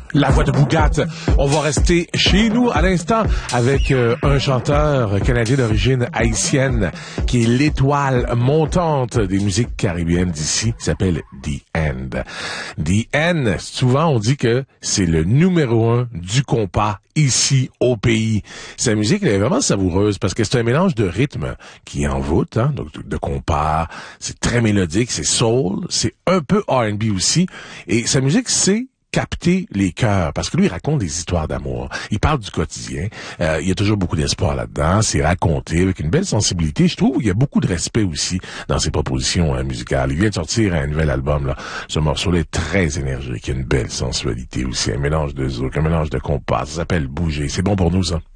La voix de Bougat. On va rester chez nous à l'instant avec un chanteur canadien d'origine haïtienne qui est l'étoile montante des musiques caribéennes d'ici, qui s'appelle The End. The End, souvent on dit que c'est le numéro 1 du compas ici au pays. Sa musique, elle est vraiment savoureuse parce que c'est un mélange de rythmes qui envoûte, hein, donc de compas, c'est très mélodique, c'est soul, c'est un peu R&B aussi, et sa musique, c'est capter les cœurs, parce que lui, il raconte des histoires d'amour. Il parle du quotidien. Il y a toujours beaucoup d'espoir là-dedans. C'est raconté avec une belle sensibilité. Je trouve qu'il y a beaucoup de respect aussi dans ses propositions musicales. Il vient de sortir un nouvel album, là. Ce morceau-là est très énergique. Il y a une belle sensualité aussi. Un mélange de zouk, un mélange de compas. Ça s'appelle Bouger. C'est bon pour nous, ça?